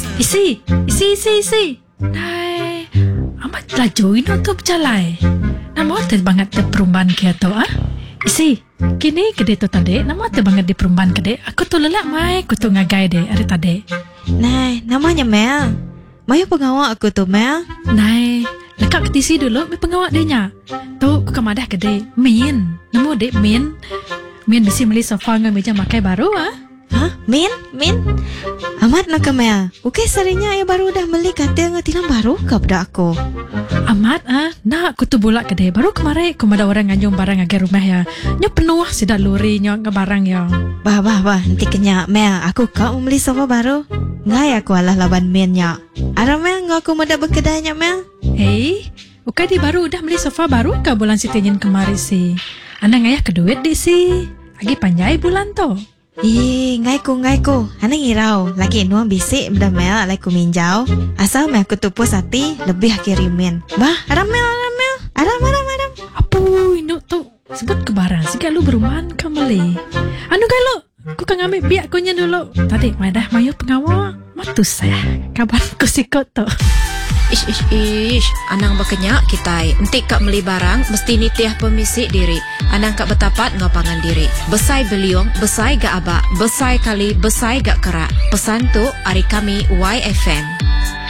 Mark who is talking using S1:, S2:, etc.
S1: Isi. Hai, amat lajuin tu berjalai. Nama tu banget di perumahan kia tu Isi, kini kedai tu tadi, nama tu banget di perumahan kedai. Aku tu lelak mai, aku tu ngagai deh hari tadi.
S2: Nai, namanya Mel. Mayu pengawak aku tu Mel.
S1: Nai, lekat ke TC dulu, mai pengawak dia nya. Tu aku kemadah kedai. Min, nama dek Min. Min bisi beli sofa dengan meja makai baru
S2: Hah? Min? Amat nak ke Mel. Ukay sarinya ya baru dah beli kata ngatilang baru ke pada aku.
S1: Amat nak aku tu bulak kedai. Baru kemarin aku ada orang nganyung barang agar rumah ya. Nya penuh sidak luri nya barang ya.
S2: Bah, nanti kenya Mel. Aku kau beli sofa baru. Ngai aku alah laban Min nya. Ada Mel ngaku muda berkedainya Mel.
S1: Hei, ukay di baru udah beli sofa baru ke bulan sitinyin kemarin sih. Anak ngayah keduit di sih. Lagi panjai bulan tu.
S2: Ngai ku. Ana ngirau. Lagi nuang bisik benda Mel alai ku minjau. Asal Mel ku tupus hati lebih kirimin. Bah, ada Mel. Adam.
S1: Apa ini tu? Sebut kebaran. Sika lu berumahan kembali. Anu kalau aku kan ambil biak kunya dulu. Tadi madah mayu pengawal. Matus saya. Kabar ku sikot tu.
S3: Ish, anang berkenyak kitai. Entik kak beli barang, mesti nitiah pemisik diri. Anang kak bertapat ngapangan diri. Besai beliung, besai gak abak, besai kali, besai gak kerak. Pesan tu, hari kami YFM.